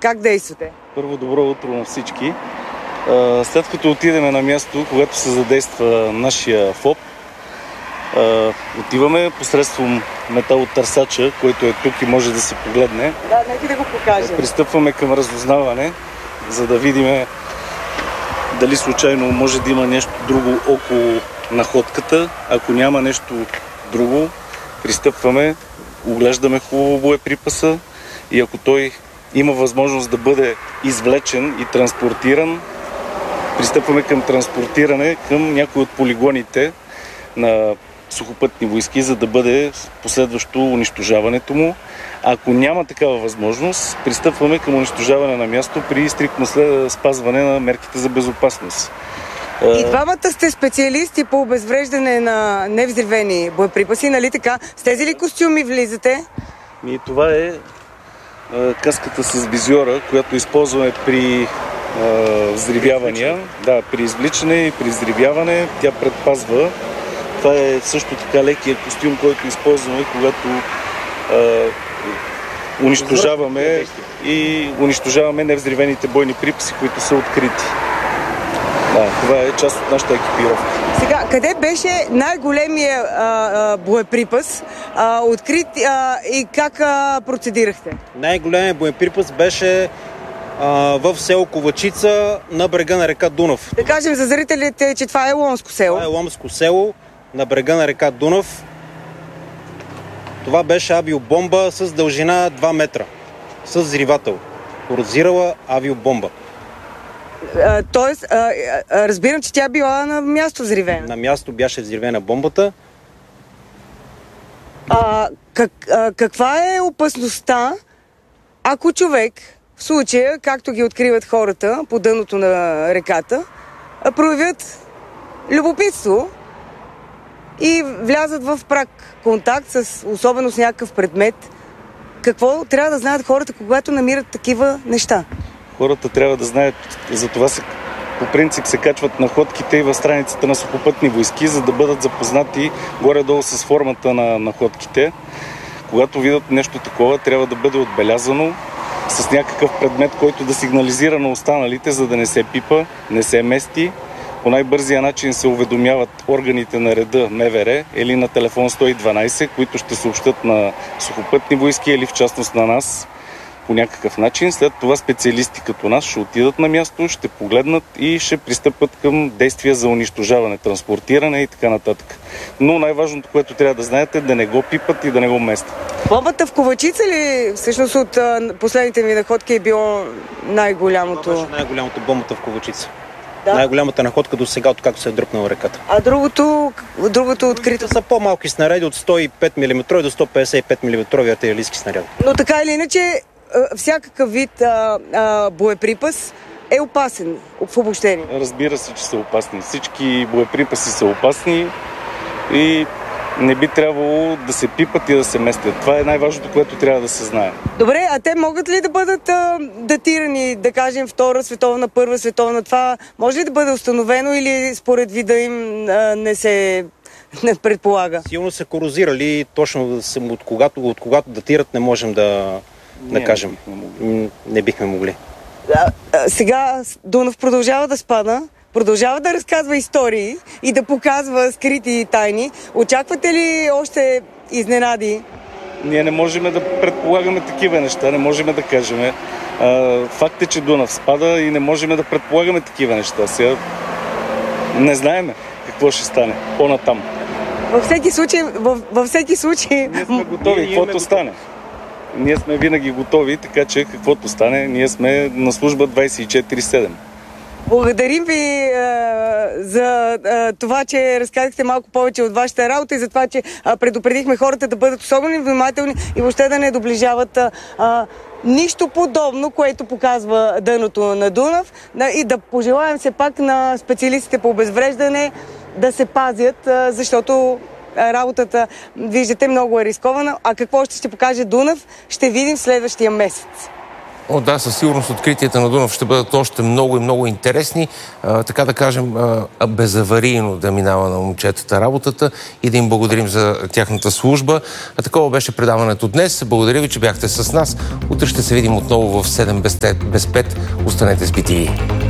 Как действате? Първо, добро утро на всички. След като отидем на място, когато се задейства нашия ФОП, отиваме посредством металотърсача, който е тук и може да се погледне. Да, нека да го покажем. Пристъпваме към разузнаване, за да видим дали случайно може да има нещо друго около находката. Ако няма нещо друго, пристъпваме, оглеждаме хубаво боеприпаса и ако той има възможност да бъде извлечен и транспортиран, пристъпваме към транспортиране към някои от полигоните на сухопътни войски, за да бъде последващо унищожаването му. Ако няма такава възможност, пристъпваме към унищожаване на място при стриктно спазване на мерките за безопасност. И двамата сте специалисти по обезвреждане на невзривени боеприпаси, нали така? С тези ли костюми влизате? И това е каската с визиора, която използваме при взривявания. Да, при извличане и при взривяване тя предпазва. Това е също така лекия костюм, който използваме, когато унищожаваме невзривените бойни припаси, които са открити. Да, това е част от нашата екипировка. Сега, къде беше най-големия боеприпас открит и как процедирахте? Най-големият боеприпас беше в село Ковачица на брега на река Дунав. Да кажем за зрителите, че това е Ломско село. Това е Ломско село на брега на река Дунав. Това беше авиобомба с дължина 2 метра. С взривател. Корозирала авиобомба. Тоест, разбирам, че тя била на място взривена. На място беше взривена бомбата. Каква е опасността, ако човек, в случая, както ги откриват хората по дъното на реката, проявят любопитство и влязат в прак контакт, особено с някакъв предмет? Какво трябва да знаят хората, когато намират такива неща? Хората трябва да знаят, за това по принцип се качват находките и в страницата на сухопътни войски, за да бъдат запознати горе-долу с формата на находките. Когато видят нещо такова, трябва да бъде отбелязано с някакъв предмет, който да сигнализира на останалите, за да не се пипа, не се мести. По най-бързия начин се уведомяват органите на реда МВР или на телефон 112, които ще съобщат на сухопътни войски или в частност на нас по някакъв начин. След това специалисти като нас ще отидат на място, ще погледнат и ще пристъпят към действия за унищожаване, транспортиране и така нататък. Но най-важното, което трябва да знаете, е да не го пипат и да не го местят. Бомбата в Ковачица ли всъщност от последните ми находки е било най-голямото? Това беше най-голямото бомбата в Ковачица. Да. Най-голямата находка до сега, откакто се е дръпнала реката. А другото открито? Са по-малки снаряди от 105 мм до 155 мм артилерийски снаряди. Но така или иначе, всякакъв вид боеприпас е опасен в обобщение. Разбира се, че са опасни. Всички боеприпаси са опасни и не би трябвало да се пипат и да се местят. Това е най-важното, което трябва да се знае. Добре, а те могат ли да бъдат датирани, да кажем, Втора световна, Първа световна? Това може ли да бъде установено или според вида им не предполага? Силно са корозирали, точно от когато датират, не можем да кажем. Не бихме могли. Сега Дунав продължава да спада, продължава да разказва истории и да показва скрити тайни. Очаквате ли още изненади? Ние не можем да предполагаме такива неща, не можем да кажем. Факт е, че Дунав спада и не можем да предполагаме такива неща. Сега не знаеме какво ще стане по-натам. Във всеки случай... Ние сме готови, каквото стане. Ние сме винаги готови, така че каквото стане, ние сме на служба 24/7. Благодарим ви за това, че разказахте малко повече от вашата работа и за това, че предупредихме хората да бъдат особено внимателни и въобще да не доближават нищо подобно, което показва дъното на Дунав. И да пожелаем се пак на специалистите по обезвреждане да се пазят, защото работата, виждате, много е рискована. А какво ще покаже Дунав, ще видим следващия месец. Да, със сигурност откритията на Дунав ще бъдат още много и много интересни. Така да кажем, безаварийно да минава на момчетата работата и да им благодарим за тяхната служба. Такова беше предаването днес. Благодаря ви, че бяхте с нас. Утре ще се видим отново в 7 без 5. Останете с BTV.